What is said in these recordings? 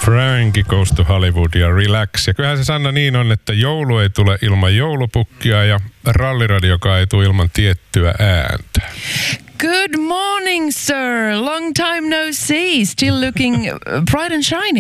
Frankie Goes to Hollywood ja Relax. Ja kyllähän se Sanna niin on, että joulu ei tule ilman joulupukkia ja ralliradio ei tule ilman tiettyä ääntä. Good morning, sir. Long time no see. Still looking bright and shiny.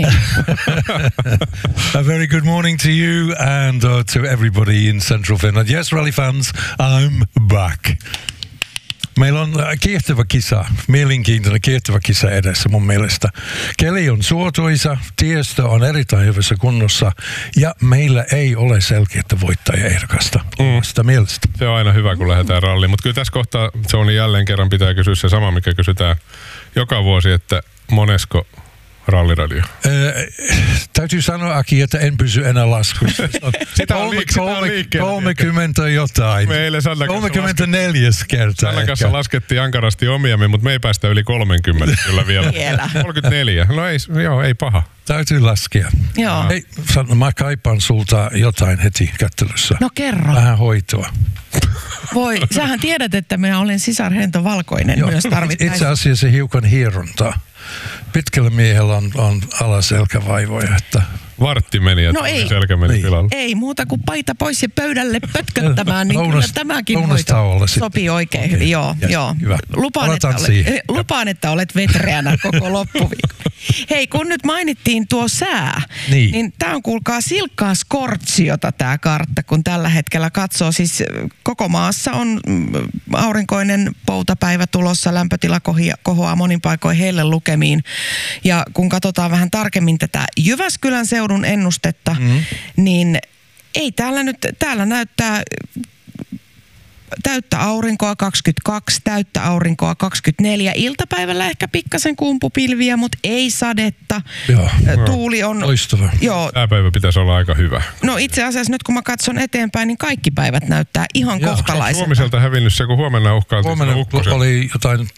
A very good morning to you and to everybody in Central Finland. Yes, rally fans, I'm back. Meillä on kiehtova kisa, mielenkiintoinen kiehtova kisa edessä mun mielestä. Keli on suotuisa, tiestö on erittäin hyvässä kunnossa ja meillä ei ole selkeää voittajaehdokasta. Sitä mielestä. Se on aina hyvä, kun lähdetään ralliin, mutta kyllä tässä kohtaa Johnny jälleen kerran pitää kysyä se sama, mikä kysytään joka vuosi, että monesko ralliradio? Täytyy sanoa, Aki, että en pysy enää laskussa. Sitä on 30 jotain. 34 kertaa. Sanna kanssa laskettiin ankarasti omiamme, mutta me ei päästä yli 30 kyllä vielä. 34. No ei paha. Täytyy laskea. Joo. Hei, Sanna, mä kaipaan sulta jotain heti kättelyssä. No kerro. Vähän hoitoa. Voi, sähän tiedät, että minä olen sisarhento valkoinen myös tarvittaessa. Itse asiassa hiukan hierontaa. Pitkällä miehellä on alaselkävaivoja, että... Vartti meni ja selkä meni tilalle. Ei muuta kuin paita pois ja pöydälle pötköttämään, niin kyllä tämäkin hoito sopii oikein hyvin. Joo. Hyvä. Lupaan, että olet vetreänä koko loppuviikon. Hei, kun nyt mainittiin tuo sää, niin tämä on kuulkaa silkkaa skortsiota tämä kartta, kun tällä hetkellä katsoo. Siis koko maassa on aurinkoinen poutapäivä tulossa, lämpötila kohoaa monin paikoin heille lukemiin. Ja kun katsotaan vähän tarkemmin tätä Jyväskylän seudun ennustetta, niin ei täällä näyttää täyttä aurinkoa 22, täyttä aurinkoa 24. Iltapäivällä ehkä pikkasen kumpupilviä, mutta ei sadetta. Joo. Tuuli on... Loistava. Joo. Tämä päivä pitäisi olla aika hyvä. No itse asiassa nyt kun mä katson eteenpäin, niin kaikki päivät näyttää ihan kohtalaiselta. Huomiselta hävinnyt se, kun huomenna uhkailtiin. Huomenna oli jotain...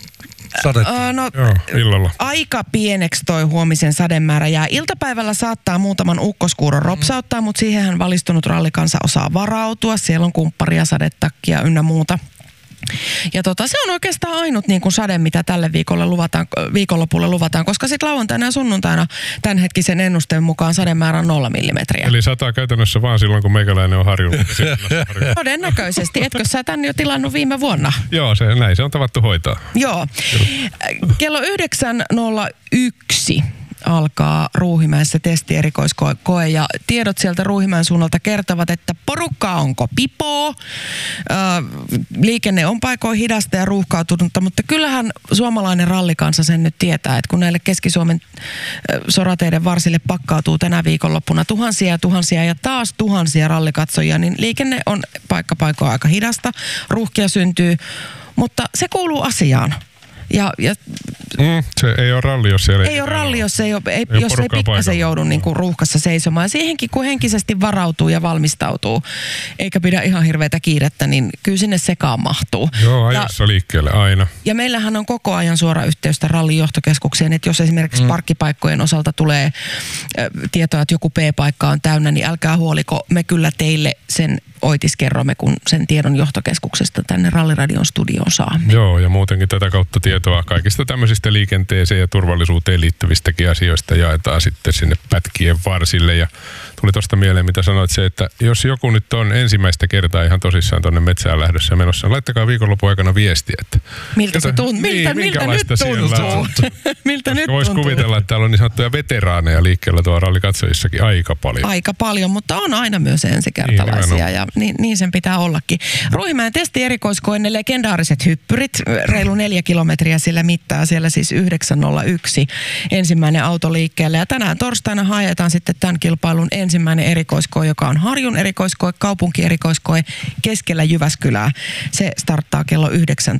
illalla. Aika pieneksi toi huomisen sademäärä jää. Iltapäivällä saattaa muutaman ukkoskuuron ropsauttaa, mutta siihenhän valistunut rallikansa osaa varautua. Siellä on kumpparia, sadetakkia ynnä muuta. Ja se on oikeastaan ainut niin kuin sade, mitä tälle viikonlopulle luvataan, koska sitten lauantaina ja sunnuntaina tämänhetkisen ennusteen mukaan sademäärä on 0 millimetriä. Eli sataa käytännössä vaan silloin, kun meikäläinen on harjulla. Todennäköisesti. Etkö sä tän jo tilannut viime vuonna? Joo, näin se on tavattu hoitaa. Joo. Kello 9.01 alkaa Ruuhimäessä testierikoiskoe ja tiedot sieltä Ruuhimäen suunnalta kertovat, että porukkaa onko pipoo, liikenne on paikoin hidasta ja ruuhkautunutta, mutta kyllähän suomalainen rallikansa sen nyt tietää, että kun näille Keski-Suomen sorateiden varsille pakkautuu tänä viikonloppuna tuhansia ja taas tuhansia rallikatsojia, niin liikenne on paikkapaikoin aika hidasta, ruuhkia syntyy, mutta se kuuluu asiaan. Se ei ole ralli, jos siellä ei ole ralli, jos ei pikkasen joudu niin kuin ruuhkassa seisomaan. Ja siihenkin, kun henkisesti varautuu ja valmistautuu, eikä pidä ihan hirveätä kiirettä, niin kyllä sinne sekaan mahtuu. Joo, ajossa liikkeelle aina. Ja meillähän on koko ajan suora yhteys rallijohtokeskukseen, että jos esimerkiksi parkkipaikkojen osalta tulee tietoa, että joku P-paikka on täynnä, niin älkää huoliko, me kyllä teille sen oitiskerromme, kun sen tiedon johtokeskuksesta tänne Ralliradion studioon saamme. Joo, ja muutenkin tätä kautta tietoa kaikista tämmöisistä liikenteeseen ja turvallisuuteen liittyvistäkin asioista jaetaan sitten sinne pätkien varsille. Ja tuli tuosta mieleen, mitä sanoit se, että jos joku nyt on ensimmäistä kertaa ihan tosissaan tuonne metsään lähdössä ja menossa, niin laittakaa viikonlopun aikana viestiä, että... Miltä se tuntuu? Miltä nyt tuntuu? Miltä nyt tuntuu? Voisi kuvitella, että täällä on niin sanottuja veteraaneja liikkeellä tuolla rallikatsojissakin aika paljon. Aika paljon, mutta on aina myös ensikertalaisia ja niin sen pitää ollakin. Ruuhimäen testierikoiskoe, ne legendaariset hyppyrit, reilu 4 kilometriä sillä mittaa, siellä siis 9.01 ensimmäinen auto liikkeelle. Ja tänään torstaina haetaan sitten tämän kilpailun ensimmäinen erikoiskoe, joka on Harjun erikoiskoe, kaupunkierikoiskoe keskellä Jyväskylää. Se starttaa kello 19.05.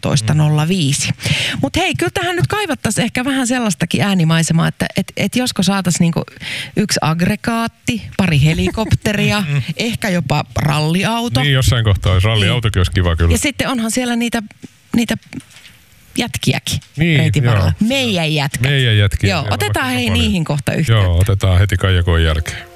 Mutta hei, kyllä tähän nyt kaivattaisiin ehkä vähän sellaistakin äänimaisemaa, että josko saataisiin niinku yksi aggregaatti, pari helikopteria, ehkä jopa ralliauto. Niin, jossain kohtaa olisi ralliautokin olisi kiva kyllä. Ja sitten onhan siellä niitä jätkiäkin reitin varrella. Meidän jätkät. Meidän jätkiä. Joo, otetaan niihin kohta yhteyttä. Joo, otetaan heti Kaijakoon jälkeen.